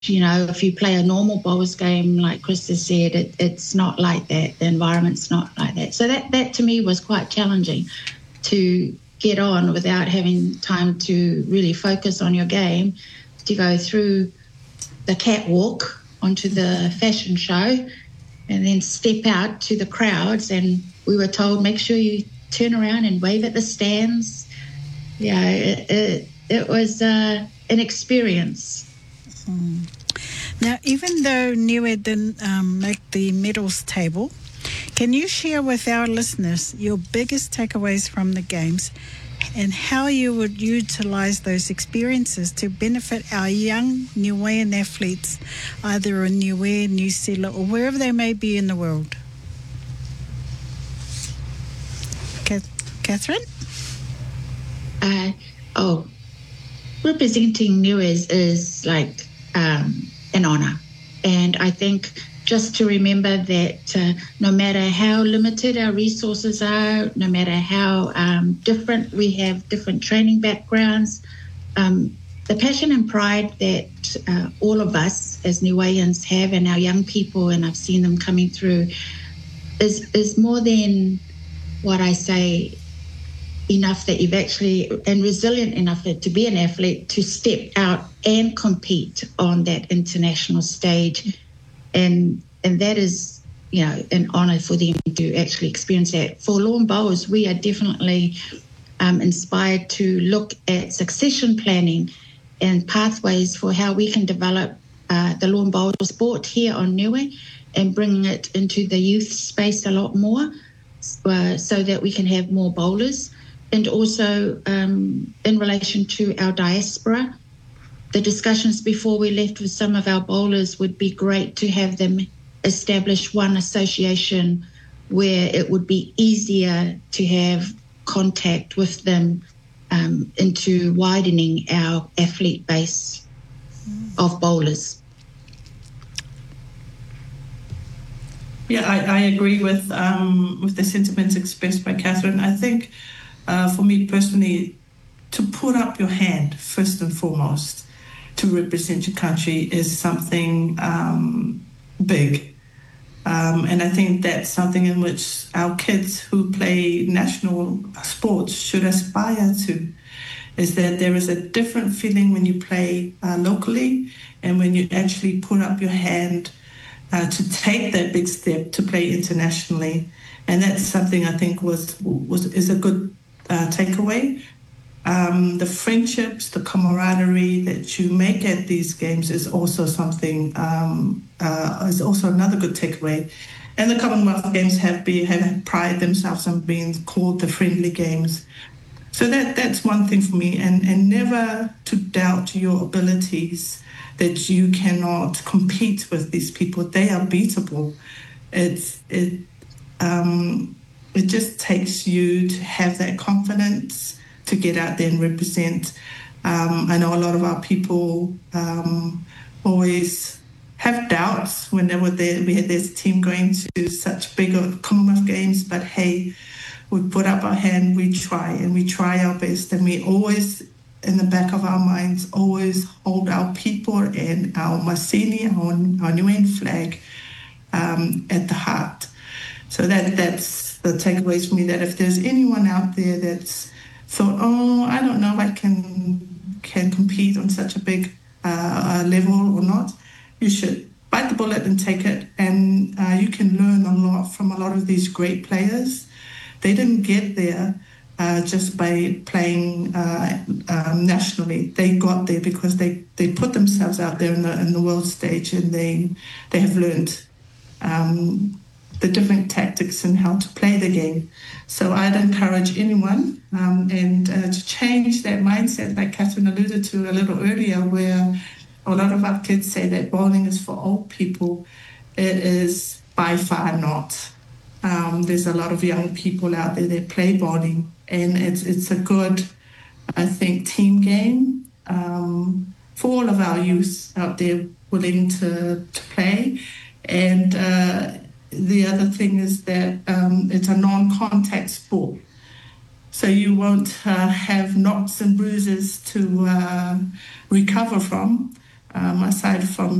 if you play a normal bowls game, like Krista said, it's not like that. The environment's not like that. So that to me was quite challenging to get on without having time to really focus on your game, to go through the catwalk onto the fashion show and then step out to the crowds. And we were told, make sure you turn around and wave at the stands. Yeah, it was an experience. Now, even though Niue didn't make the medals table, can you share with our listeners your biggest takeaways from the Games and how you would utilise those experiences to benefit our young Niuean athletes, either in Niue, New Zealand, or wherever they may be in the world? Catherine? Representing Niue is like an honour. And I think just to remember that no matter how limited our resources are, no matter how different we have, different training backgrounds, the passion and pride that all of us as Niueans have, and our young people, and I've seen them coming through, is more than what I say, enough that you've actually, and resilient enough to be an athlete, to step out and compete on that international stage. And that is, an honour for them to actually experience that. For lawn bowls, we are definitely inspired to look at succession planning and pathways for how we can develop the lawn bowl sport here on Niue and bring it into the youth space a lot more, so that we can have more bowlers. And also in relation to our diaspora, the discussions before we left with some of our bowlers would be great to have them establish one association where it would be easier to have contact with them into widening our athlete base of bowlers. Yeah, I agree with the sentiments expressed by Catherine. I think for me personally, to put up your hand first and foremost to represent your country is something big. And I think that's something in which our kids who play national sports should aspire to, is that there is a different feeling when you play locally and when you actually put up your hand to take that big step to play internationally. And that's something I think is a good takeaway. The friendships, the camaraderie that you make at these games is also something, is also another good takeaway. And the Commonwealth Games have prided themselves on being called the friendly games. So that's one thing for me, and never to doubt your abilities, that you cannot compete with these people. They are beatable. It just takes you to have that confidence to get out there and represent. I know a lot of our people always have doubts when they were there. We had this team going to such big Commonwealth Games, but hey, we put up our hand, we try our best, and we always, in the back of our minds, always hold our people and our Masini, our Niuean flag at the heart. So that's the takeaways for me, that if there's anyone out there that's thought, I don't know if I can compete on such a big level or not, you should bite the bullet and take it. And you can learn a lot from a lot of these great players. They didn't get there just by playing nationally. They got there because they put themselves out there in the world stage, and they have learned the different tactics and how to play the game. So I'd encourage anyone and to change that mindset, like Catherine alluded to a little earlier, where a lot of our kids say that bowling is for old people. It is by far not. There's a lot of young people out there that play bowling, and it's a good, I think, team game for all of our youth out there willing to play. And the other thing is that it's a non-contact sport. So you won't have knocks and bruises to recover from. aside from